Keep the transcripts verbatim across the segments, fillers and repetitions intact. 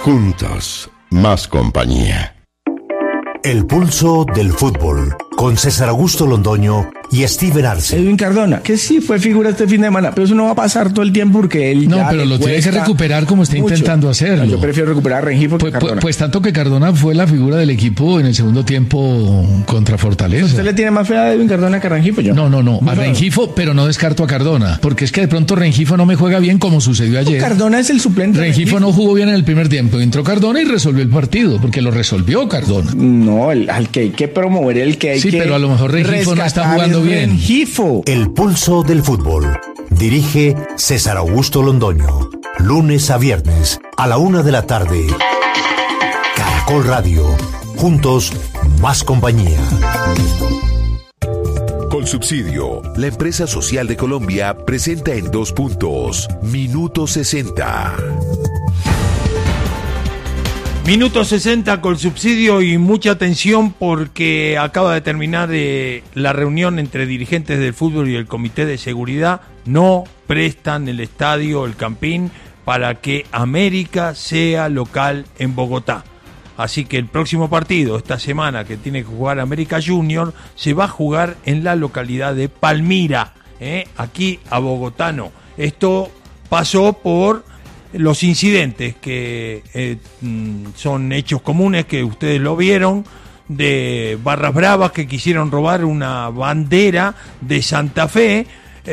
Juntos, más compañía. El pulso del fútbol, con César Augusto Londoño y Steven Arce. Edwin Cardona, que sí fue figura este fin de semana, pero eso no va a pasar todo el tiempo porque él No, ya pero le lo tiene que cuesta recuperar como está mucho. intentando hacerlo. No, yo prefiero recuperar a Rengifo que Pues, pues, Cardona. pues tanto que Cardona fue la figura del equipo en el segundo tiempo contra Fortaleza. ¿Usted le tiene más fe a Edwin Cardona que a Rengifo? Yo. No, no, no, a No. Rengifo, pero no descarto a Cardona, porque es que de pronto Rengifo no me juega bien como sucedió ayer. Cardona es el suplente. de Rengifo no jugó bien en el primer tiempo, entró Cardona y resolvió el partido, porque lo resolvió Cardona. No, el, al que hay que promover, el que hay Sí, que pero a lo mejor Rengifo no está rescatar jugando es bien. Rengifo. El pulso del fútbol. Dirige César Augusto Londoño. Lunes a viernes a la una de la tarde. Caracol Radio. Juntos, más compañía. Colsubsidio, la empresa social de Colombia, presenta en dos puntos. Minuto sesenta. Minuto sesenta con subsidio y mucha atención porque acaba de terminar eh, la reunión entre dirigentes del fútbol y el Comité de Seguridad. No prestan el estadio, el Campín, para que América sea local en Bogotá. Así que el próximo partido, esta semana que tiene que jugar América Junior, se va a jugar en la localidad de Palmira, ¿eh? Aquí a Bogotá no. Esto pasó por los incidentes que eh, son hechos comunes, que ustedes lo vieron, de barras bravas que quisieron robar una bandera de Santa Fe.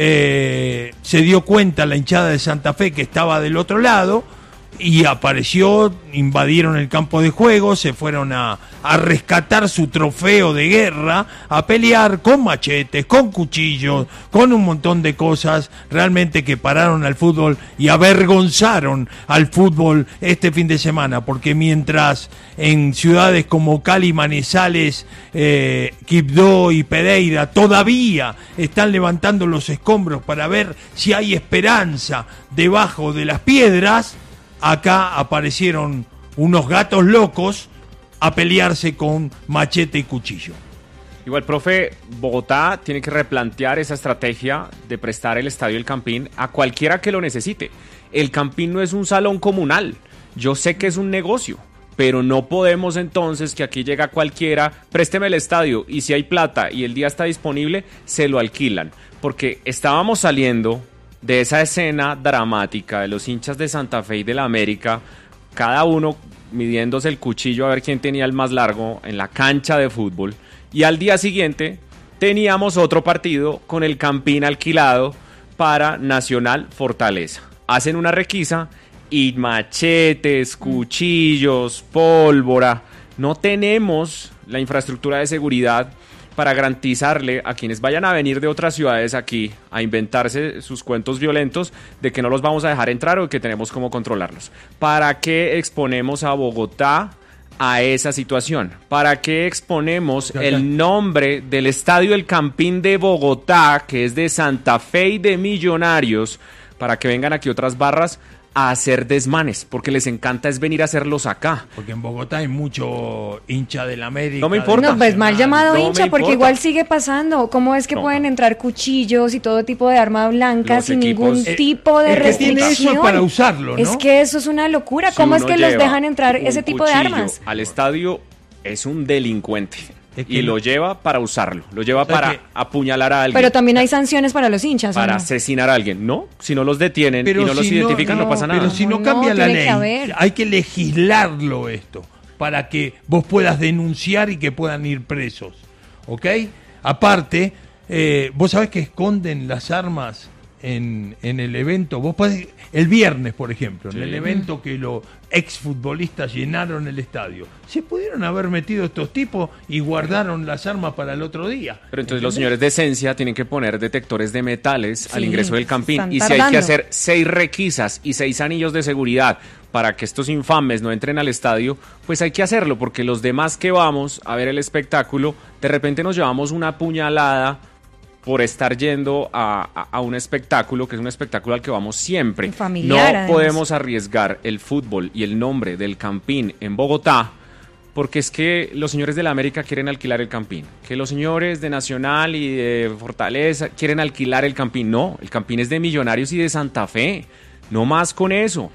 Eh, se dio cuenta la hinchada de Santa Fe que estaba del otro lado y apareció, invadieron el campo de juego, se fueron a, a rescatar su trofeo de guerra, a pelear con machetes, con cuchillos, con un montón de cosas realmente que pararon al fútbol y avergonzaron al fútbol este fin de semana, porque mientras en ciudades como Cali, Manizales, eh, Quibdó y Pereira todavía están levantando los escombros para ver si hay esperanza debajo de las piedras, acá aparecieron unos gatos locos a pelearse con machete y cuchillo. Igual, profe, Bogotá tiene que replantear esa estrategia de prestar el estadio El Campín a cualquiera que lo necesite. El Campín no es un salón comunal. Yo sé que es un negocio, pero no podemos entonces que aquí llega cualquiera, présteme el estadio y si hay plata y el día está disponible, se lo alquilan. Porque estábamos saliendo de esa escena dramática de los hinchas de Santa Fe y de la América, cada uno midiéndose el cuchillo a ver quién tenía el más largo en la cancha de fútbol, y al día siguiente teníamos otro partido con el Campín alquilado para Nacional Fortaleza. Hacen una requisa y machetes, cuchillos, pólvora. No tenemos la infraestructura de seguridad para garantizarle a quienes vayan a venir de otras ciudades aquí a inventarse sus cuentos violentos de que no los vamos a dejar entrar o que tenemos cómo controlarlos. ¿Para qué exponemos a Bogotá a esa situación? ¿Para qué exponemos el nombre del Estadio El Campín de Bogotá, que es de Santa Fe y de Millonarios, para que vengan aquí otras barras a hacer desmanes? Porque les encanta es venir a hacerlos acá. Porque en Bogotá hay mucho hincha del América. No me importa. No, pues mal llamado No hincha, me porque importa. igual sigue pasando. ¿Cómo es que No. pueden entrar cuchillos y todo tipo de arma blanca Los sin equipos- ningún Eh, tipo de el que restricción? tiene eso es para usarlo, ¿no? Es que eso es una locura. Si ¿Cómo es uno que los lleva dejan entrar un ese tipo de cuchillo armas? al estadio, es un delincuente. Es que y no- lo lleva para usarlo, lo lleva ¿Sabes para qué? apuñalar a alguien, Pero también hay sanciones para los hinchas, ¿o para no? asesinar a alguien. No, si no los detienen y no los si identifican, no, no, pasa nada. Pero si no No, cambia la tiene que ley, haber. hay que legislarlo esto, para que vos puedas denunciar y que puedan ir presos, ¿ok? Aparte, eh, vos sabés que esconden las armas en, en el evento. Vos podés, el viernes, por ejemplo, Sí. en el evento que los exfutbolistas llenaron el estadio, se pudieron haber metido estos tipos y guardaron las armas para el otro día. Pero entonces los ¿Entendés? señores de esencia tienen que poner detectores de metales al Sí, ingreso del Campín. están Y si hay que tardando. hacer seis requisas y seis anillos de seguridad para que estos infames no entren al estadio, pues hay que hacerlo, porque los demás que vamos a ver el espectáculo, de repente nos llevamos una puñalada por estar yendo a, a, a un espectáculo que es un espectáculo al que vamos siempre. Familiar, no además. podemos arriesgar el fútbol y el nombre del Campín en Bogotá, porque es que los señores de la América quieren alquilar el Campín, que los señores de Nacional y de Fortaleza quieren alquilar el Campín. No, el Campín es de Millonarios y de Santa Fe, no más con eso.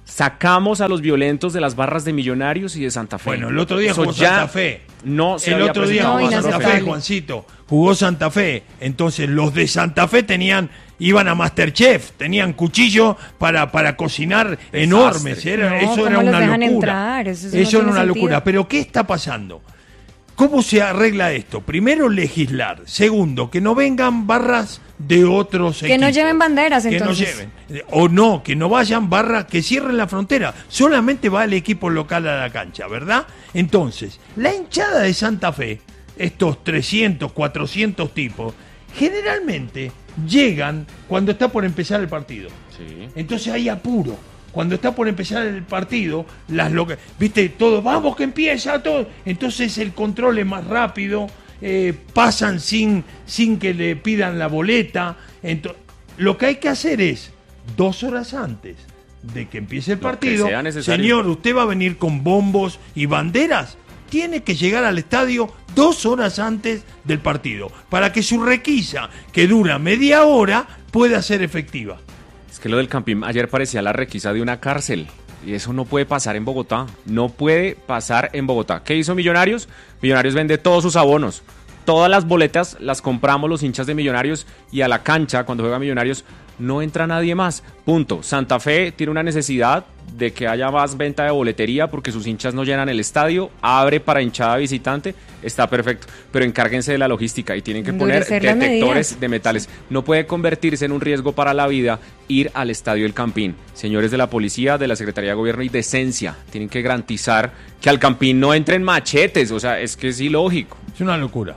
Sacamos a los violentos de las barras de Millonarios y de Santa Fe. Bueno, el otro día Eso jugó ya Santa Fe. No se el había otro día presentado jugó No, Santa Fe, inaceptable. Juancito. Jugó Santa Fe. Entonces los de Santa Fe tenían, iban a Masterchef, tenían cuchillos para, para cocinar enormes. Era, No, eso ¿cómo era los una dejan locura. entrar? Eso- eso no Eso tiene era una sentido. locura. Pero ¿qué está pasando? ¿Cómo se arregla esto? Primero, legislar. Segundo, que no vengan barras de otros Que no equipos. lleven banderas, Que entonces. no lleven. O no, que no vayan barras, que cierren la frontera. Solamente va el equipo local a la cancha, ¿verdad? Entonces, la hinchada de Santa Fe, estos trescientos, cuatrocientos tipos, generalmente llegan cuando está por empezar el partido. Sí. Entonces hay apuro. Cuando está por empezar el partido, las loca- viste, todo, vamos que empieza todo. Entonces el control es más rápido, eh, pasan sin, sin que le pidan la boleta. Ento- lo que hay que hacer es, dos horas antes de que empiece el Lo que partido, sea necesario. señor, usted va a venir con bombos y banderas. Tiene que llegar al estadio dos horas antes del partido, para que su requisa, que dura media hora, pueda ser efectiva. Es que lo del Campín ayer parecía la requisa de una cárcel. Y eso no puede pasar en Bogotá. No puede pasar en Bogotá. ¿Qué hizo Millonarios? Millonarios vende todos sus abonos. Todas las boletas las compramos los hinchas de Millonarios y a la cancha, cuando juega Millonarios, no entra nadie más. Punto. Santa Fe tiene una necesidad de que haya más venta de boletería porque sus hinchas no llenan el estadio, abre para hinchada visitante, está perfecto. Pero encárguense de la logística y tienen que poner Endurecer las detectores medidas. de metales. No puede convertirse en un riesgo para la vida ir al estadio El Campín. Señores de la policía, de la Secretaría de Gobierno y Decencia, tienen que garantizar que al Campín no entren machetes. O sea, es que es ilógico. Es una locura.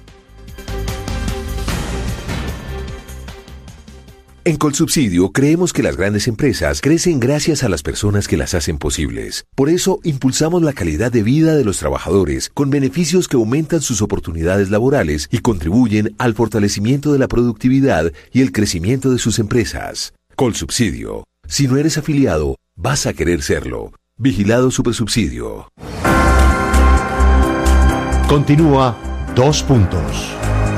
En Colsubsidio creemos que las grandes empresas crecen gracias a las personas que las hacen posibles. Por eso impulsamos la calidad de vida de los trabajadores con beneficios que aumentan sus oportunidades laborales y contribuyen al fortalecimiento de la productividad y el crecimiento de sus empresas. Colsubsidio. Si no eres afiliado, vas a querer serlo. Vigilado Supersubsidio. Continúa Dos Puntos.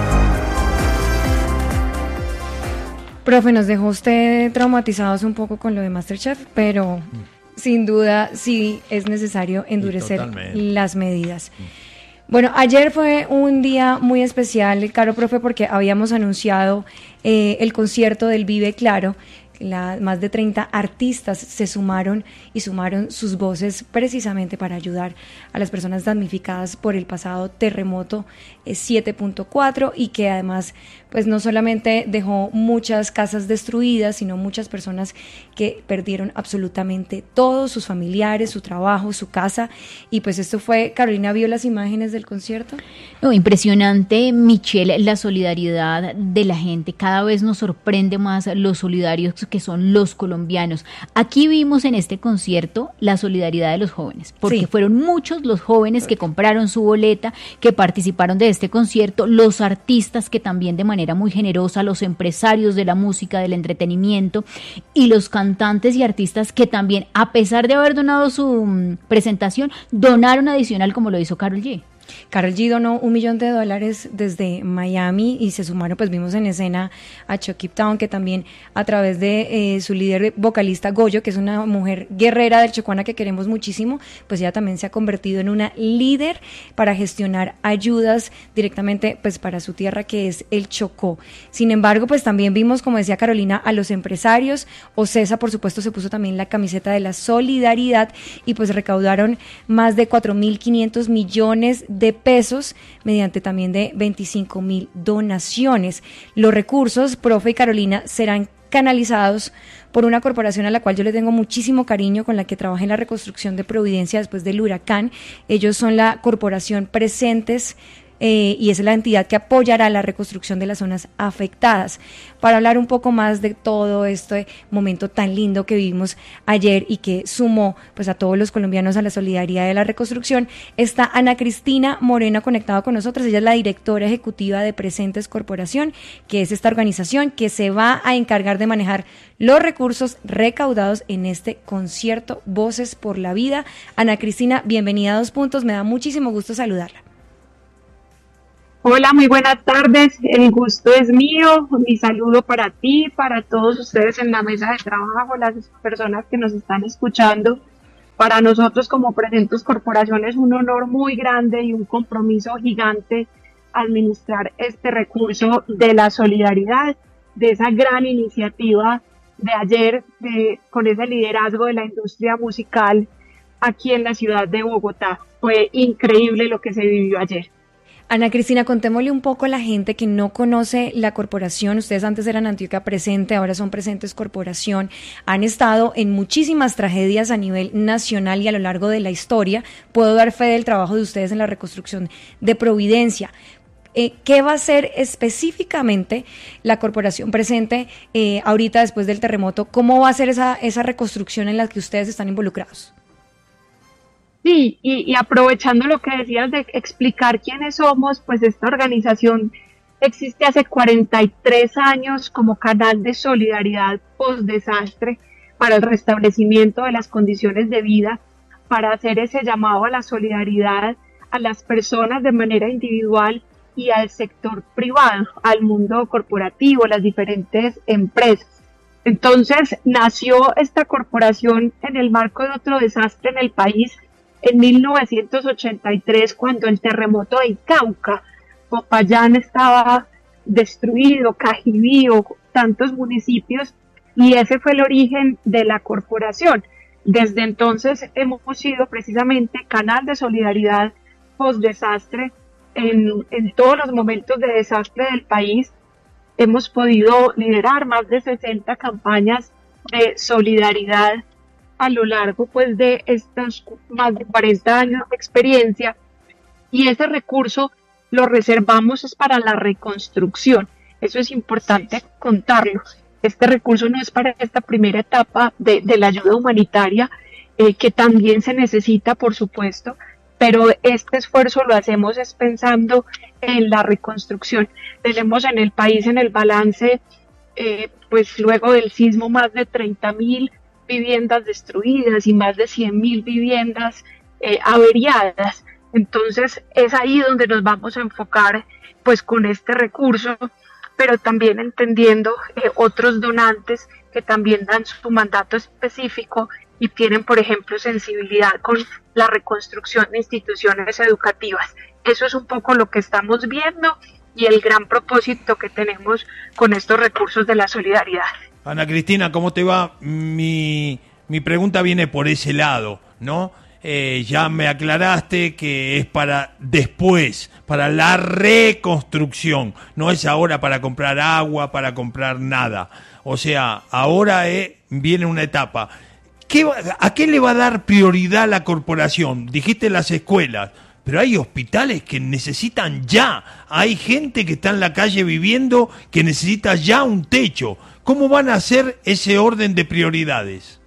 Profe, nos dejó usted traumatizados un poco con lo de MasterChef, pero sin duda sí es necesario endurecer totalmente. las medidas. Bueno, ayer fue un día muy especial, caro profe, porque habíamos anunciado eh, el concierto del Vive Claro. La, más de treinta artistas se sumaron y sumaron sus voces precisamente para ayudar a las personas damnificadas por el pasado terremoto eh, siete punto cuatro y que además pues no solamente dejó muchas casas destruidas, sino muchas personas que perdieron absolutamente todo, sus familiares, su trabajo, su casa. Y pues esto fue, Carolina, ¿vio las imágenes del concierto? No, impresionante, Michelle, la solidaridad de la gente. Cada vez nos sorprende más los solidarios que son los colombianos. Aquí vimos en este concierto la solidaridad de los jóvenes, porque Sí. fueron muchos los jóvenes que compraron su boleta, que participaron de este concierto, los artistas que también de manera muy generosa, los empresarios de la música, del entretenimiento y los cantantes y artistas que también, a pesar de haber donado su mm, presentación, donaron adicional como lo hizo Karol G. Karol G donó un millón de dólares desde Miami y se sumaron, pues vimos en escena a Chucky Town, que también a través de eh, su líder vocalista Goyo, que es una mujer guerrera del Chocuana que queremos muchísimo, pues ella también se ha convertido en una líder para gestionar ayudas directamente pues para su tierra, que es el Chocó. Sin embargo, pues también vimos, como decía Carolina, a los empresarios. Ocesa, por supuesto, se puso también la camiseta de la solidaridad y pues recaudaron más de cuatro mil quinientos millones de pesos mediante también de veinticinco mil donaciones. Los recursos, profe y Carolina, serán canalizados por una corporación a la cual yo le tengo muchísimo cariño, con la que trabajé en la reconstrucción de Providencia después del huracán. Ellos son la corporación Presentes eh, y es la entidad que apoyará la reconstrucción de las zonas afectadas. Para hablar un poco más de todo este momento tan lindo que vivimos ayer y que sumó pues a todos los colombianos a la solidaridad de la reconstrucción, está Ana Cristina Moreno conectada con nosotros. Ella es la directora ejecutiva de Presentes Corporación, que es esta organización que se va a encargar de manejar los recursos recaudados en este concierto Voces por la Vida. Ana Cristina, bienvenida a Dos Puntos, me da muchísimo gusto saludarla. Hola, muy buenas tardes. El gusto es mío. Mi saludo para ti, para todos ustedes en la mesa de trabajo, las personas que nos están escuchando. Para nosotros como Presentes Corporación es un honor muy grande y un compromiso gigante administrar este recurso de la solidaridad, de esa gran iniciativa de ayer, de, con ese liderazgo de la industria musical aquí en la ciudad de Bogotá. Fue increíble lo que se vivió ayer. Ana Cristina, contémosle un poco a la gente que no conoce la corporación. Ustedes antes eran Antioquia Presente, ahora son Presentes Corporación. Han estado en muchísimas tragedias a nivel nacional y a lo largo de la historia. Puedo dar fe del trabajo de ustedes en la reconstrucción de Providencia. Eh, ¿Qué va a hacer específicamente la Corporación Presente eh, ahorita después del terremoto? ¿Cómo va a ser esa, esa reconstrucción en la que ustedes están involucrados? Sí, y, y aprovechando lo que decías de explicar quiénes somos, pues esta organización existe hace cuarenta y tres años como canal de solidaridad post-desastre para el restablecimiento de las condiciones de vida, para hacer ese llamado a la solidaridad a las personas de manera individual y al sector privado, al mundo corporativo, las diferentes empresas. Entonces nació esta corporación en el marco de otro desastre en el país, en mil novecientos ochenta y tres, cuando el terremoto de Cauca, Popayán estaba destruido, Cajibío, tantos municipios, y ese fue el origen de la corporación. Desde entonces hemos sido precisamente canal de solidaridad post-desastre en, en todos los momentos de desastre del país. Hemos podido liderar más de sesenta campañas de solidaridad a lo largo pues de estos más de cuarenta años de experiencia, y ese recurso lo reservamos es para la reconstrucción. Eso es importante contarlo. Este recurso no es para esta primera etapa de, de la ayuda humanitaria, eh, que también se necesita, por supuesto, pero este esfuerzo lo hacemos es pensando en la reconstrucción. Tenemos en el país, en el balance, eh, pues luego del sismo, más de treinta mil viviendas destruidas y más de cien mil viviendas eh, averiadas. Entonces es ahí donde nos vamos a enfocar pues con este recurso, pero también entendiendo eh, otros donantes que también dan su mandato específico y tienen, por ejemplo, sensibilidad con la reconstrucción de instituciones educativas. Eso es un poco lo que estamos viendo y el gran propósito que tenemos con estos recursos de la solidaridad. Ana Cristina, ¿cómo te va? Mi, mi pregunta viene por ese lado, ¿no? Eh, ya me aclaraste que es para después, para la reconstrucción, no es ahora para comprar agua, para comprar nada. O sea, ahora eh, viene una etapa. ¿Qué, ¿A qué le va a dar prioridad la corporación? Dijiste las escuelas, pero hay hospitales que necesitan ya, hay gente que está en la calle viviendo que necesita ya un techo. ¿Cómo van a hacer ese orden de prioridades?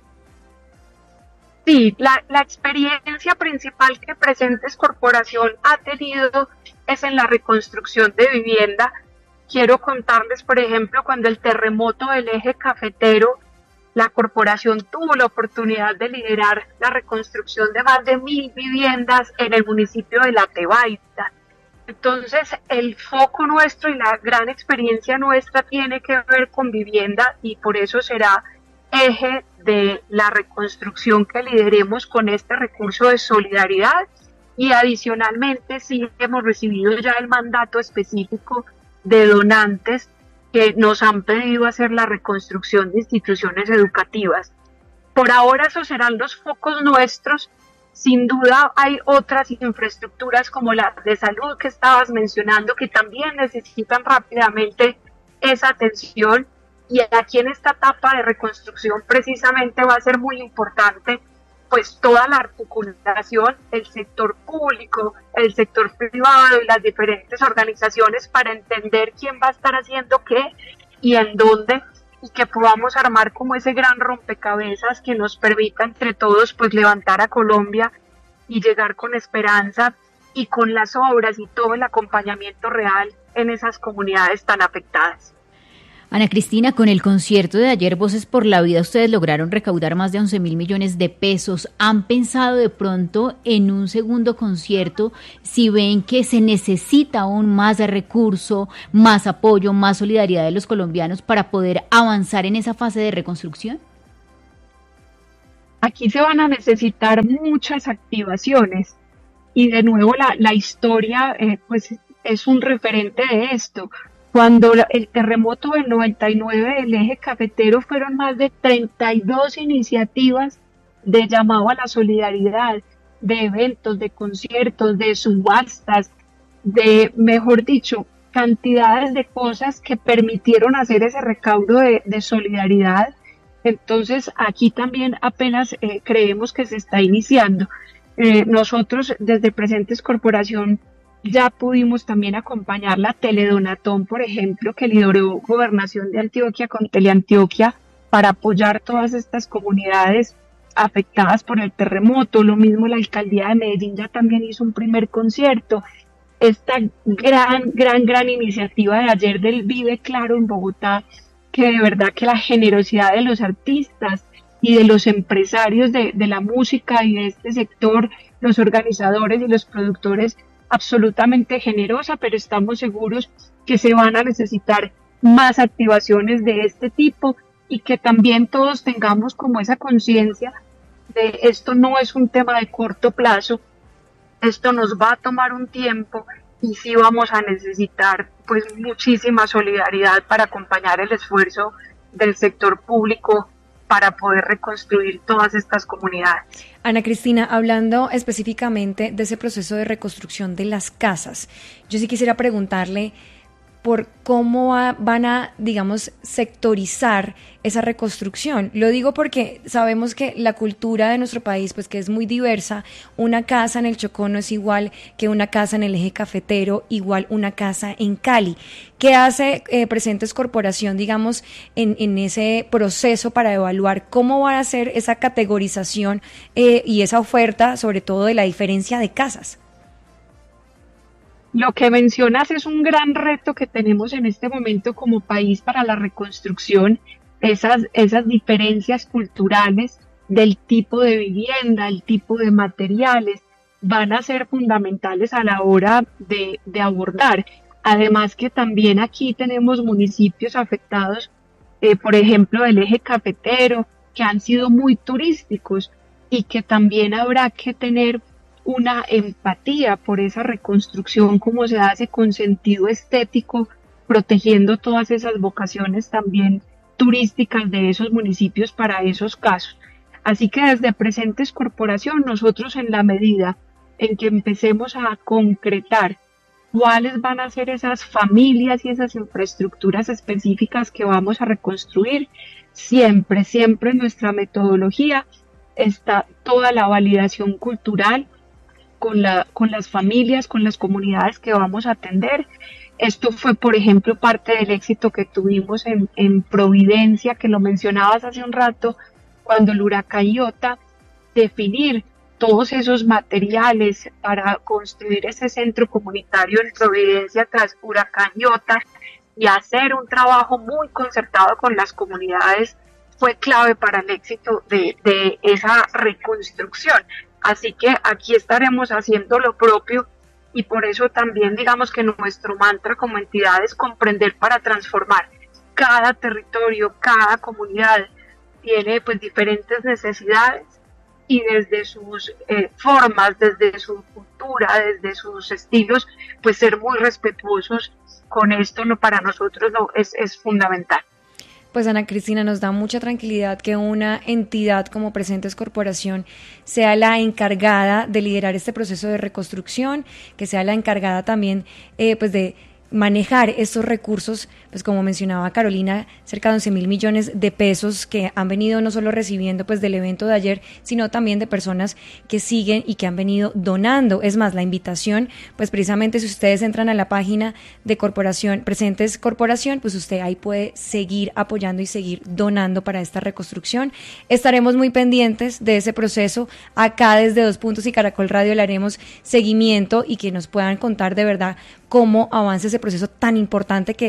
Sí, la, la experiencia principal que Presentes Corporación ha tenido es en la reconstrucción de vivienda. Quiero contarles, por ejemplo, cuando el terremoto del eje cafetero, la corporación tuvo la oportunidad de liderar la reconstrucción de más de mil viviendas en el municipio de La Tebaida. Entonces, el foco nuestro y la gran experiencia nuestra tiene que ver con vivienda, y por eso será eje de la reconstrucción que lideremos con este recurso de solidaridad. Y adicionalmente sí hemos recibido ya el mandato específico de donantes que nos han pedido hacer la reconstrucción de instituciones educativas. Por ahora esos serán los focos nuestros. Sin duda hay otras infraestructuras como la de salud que estabas mencionando que también necesitan rápidamente esa atención, y aquí en esta etapa de reconstrucción precisamente va a ser muy importante pues toda la articulación, el sector público, el sector privado y las diferentes organizaciones para entender quién va a estar haciendo qué y en dónde, y que podamos armar como ese gran rompecabezas que nos permita entre todos pues levantar a Colombia y llegar con esperanza y con las obras y todo el acompañamiento real en esas comunidades tan afectadas. Ana Cristina, con el concierto de ayer, Voces por la Vida, ustedes lograron recaudar más de once mil millones de pesos. ¿Han pensado de pronto en un segundo concierto si ven que se necesita aún más de recurso, más apoyo, más solidaridad de los colombianos para poder avanzar en esa fase de reconstrucción? Aquí se van a necesitar muchas activaciones y de nuevo la, la historia eh, pues es un referente de esto. Cuando el terremoto del noventa y nueve del eje cafetero fueron más de treinta y dos iniciativas de llamado a la solidaridad, de eventos, de conciertos, de subastas, de, mejor dicho, cantidades de cosas que permitieron hacer ese recaudo de, de solidaridad. Entonces aquí también apenas eh, creemos que se está iniciando. Eh, nosotros desde Presentes Corporación ya pudimos también acompañar la Teledonatón, por ejemplo, que lideró Gobernación de Antioquia con Teleantioquia para apoyar todas estas comunidades afectadas por el terremoto. Lo mismo la Alcaldía de Medellín ya también hizo un primer concierto. Esta gran, gran, gran iniciativa de ayer del Vive Claro en Bogotá, que de verdad que la generosidad de los artistas y de los empresarios de, de la música y de este sector, los organizadores y los productores, absolutamente generosa, pero estamos seguros que se van a necesitar más activaciones de este tipo y que también todos tengamos como esa conciencia de esto no es un tema de corto plazo, esto nos va a tomar un tiempo y sí vamos a necesitar pues muchísima solidaridad para acompañar el esfuerzo del sector público para poder reconstruir todas estas comunidades. Ana Cristina, hablando específicamente de ese proceso de reconstrucción de las casas, yo sí quisiera preguntarle por cómo va, van a, digamos, sectorizar esa reconstrucción. Lo digo porque sabemos que la cultura de nuestro país, pues que es muy diversa. Una casa en el Chocó no es igual que una casa en el eje cafetero, igual una casa en Cali. ¿Qué hace eh, Presentes Corporación, digamos, en, en ese proceso para evaluar cómo va a ser esa categorización eh, y esa oferta, sobre todo de la diferencia de casas? Lo que mencionas es un gran reto que tenemos en este momento como país para la reconstrucción, esas, esas diferencias culturales del tipo de vivienda, el tipo de materiales, van a ser fundamentales a la hora de, de abordar. Además que también aquí tenemos municipios afectados, eh, por ejemplo, del eje cafetero, que han sido muy turísticos y que también habrá que tener una empatía por esa reconstrucción, como se hace con sentido estético, protegiendo todas esas vocaciones también turísticas de esos municipios para esos casos. Así que desde Presentes Corporación, nosotros en la medida en que empecemos a concretar cuáles van a ser esas familias y esas infraestructuras específicas que vamos a reconstruir, siempre, siempre en nuestra metodología está toda la validación cultural, con, la, con las familias, con las comunidades que vamos a atender. Esto fue, por ejemplo, parte del éxito que tuvimos en, en Providencia, que lo mencionabas hace un rato, cuando el huracán Iota, definir todos esos materiales para construir ese centro comunitario en Providencia tras huracán Iota y hacer un trabajo muy concertado con las comunidades fue clave para el éxito de, de esa reconstrucción. Así que aquí estaremos haciendo lo propio y por eso también digamos que nuestro mantra como entidad es comprender para transformar. Cada territorio, cada comunidad tiene pues diferentes necesidades y desde sus eh, formas, desde su cultura, desde sus estilos, pues ser muy respetuosos con esto no, para nosotros no, es, es fundamental. Pues Ana Cristina, nos da mucha tranquilidad que una entidad como Presentes Corporación sea la encargada de liderar este proceso de reconstrucción, que sea la encargada también eh, pues de manejar estos recursos, pues como mencionaba Carolina, cerca de once mil millones de pesos que han venido no solo recibiendo pues del evento de ayer, sino también de personas que siguen y que han venido donando. Es más, la invitación, pues precisamente si ustedes entran a la página de Corporación, Presentes Corporación, pues usted ahí puede seguir apoyando y seguir donando para esta reconstrucción. Estaremos muy pendientes de ese proceso. Acá desde Dos Puntos y Caracol Radio le haremos seguimiento y que nos puedan contar de verdad cómo avanza ese proceso tan importante que es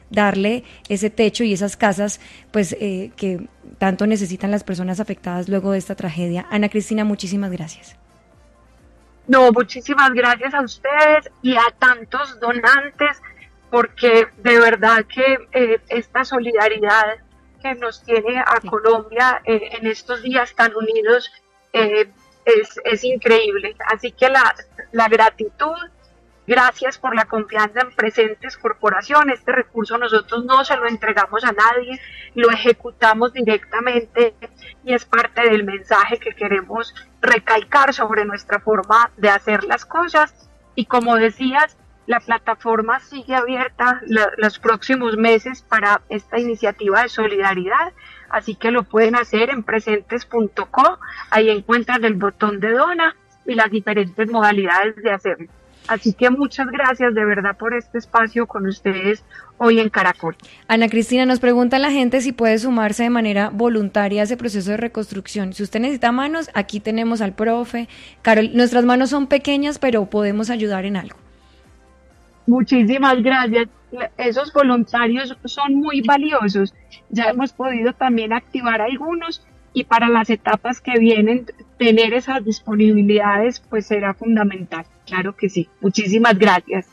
darle ese techo y esas casas pues eh, que tanto necesitan las personas afectadas luego de esta tragedia. Ana Cristina, muchísimas gracias. No, muchísimas gracias a ustedes y a tantos donantes, porque de verdad que eh, esta solidaridad que nos tiene a sí. Colombia eh, en estos días tan unidos eh, es, es increíble. Así que la, la gratitud, gracias por la confianza en Presentes Corporación. Este recurso nosotros no se lo entregamos a nadie, lo ejecutamos directamente y es parte del mensaje que queremos recalcar sobre nuestra forma de hacer las cosas. Y como decías, la plataforma sigue abierta la, los próximos meses para esta iniciativa de solidaridad, así que lo pueden hacer en presentes punto co, ahí encuentran el botón de dona y las diferentes modalidades de hacerlo. Así que muchas gracias de verdad por este espacio con ustedes hoy en Caracol. Ana Cristina, nos pregunta la gente si puede sumarse de manera voluntaria a ese proceso de reconstrucción. Si usted necesita manos, aquí tenemos al profe. Carol, nuestras manos son pequeñas, pero podemos ayudar en algo. Muchísimas gracias. Esos voluntarios son muy valiosos. Ya hemos podido también activar algunos y para las etapas que vienen, tener esas disponibilidades pues será fundamental. Claro que sí. Muchísimas gracias.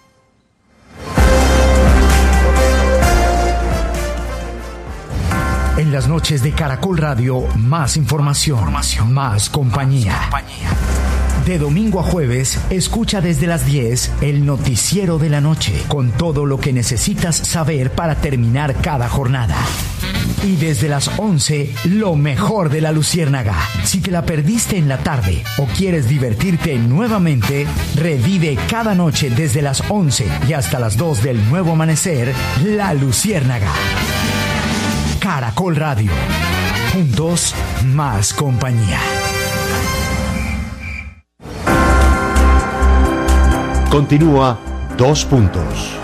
En las noches de Caracol Radio, más información, información. Más compañía. Más compañía. De domingo a jueves, escucha desde las diez el noticiero de la noche, con todo lo que necesitas saber para terminar cada jornada. Y desde las once, lo mejor de La Luciérnaga. Si te la perdiste en la tarde o quieres divertirte nuevamente, revive cada noche desde las once y hasta las dos del nuevo amanecer, La Luciérnaga. Caracol Radio. Juntos, más compañía. Continúa Dos Puntos.